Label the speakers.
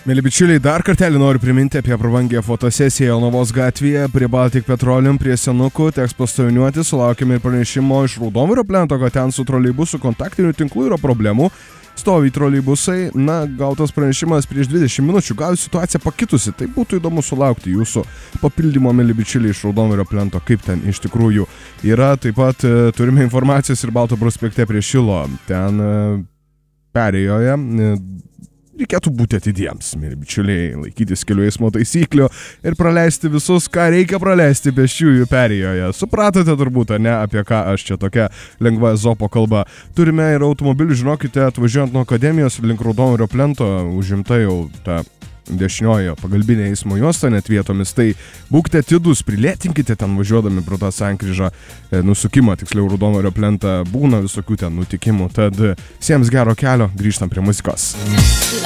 Speaker 1: Mėly bičiuliai, dar kartelį noriu priminti apie prabangią fotosesiją Jonavos gatvėje prie Baltic Petroleum prie senukų. Teks pastoviniuoti, sulaukėme ir pranešimo iš Raudondvario plento, kad ten su troleibusų kontaktiniu tinklu yra problemų. Stovi troleibusai, gautas pranešimas prieš 20 minučių, gal situacija pakitusi, tai būtų įdomu sulaukti jūsų papildymo, mėly bičiuliai, iš Raudondvario plento, kaip ten iš tikrųjų yra. Taip pat turime informacijos ir Balto prospekte prie Šilo, ten perėjoje. Reikėtų būti atidiems, mėly bičiuliai, laikytis kelių eismo taisyklių ir praleisti visus, ką reikia praleisti pėsčiųjų perėjoje. Supratote turbūt, ne, apie ką aš čia tokia lengva ezopo kalba. Turime ir automobilių, žinokite, atvažiuojant nuo akademijos link Raudondvario plento, užimta jau ta dešiniojo pagalbinė eismo juosta net vietomis, tai būkite atidus, prilėtinkite ten važiuodami pro tą sankryžą, nusukimą, tiksliau Raudondvario plentą, būna visokių ten nutikimų, tad visiems gero kelio, grįžtam prie muzikos.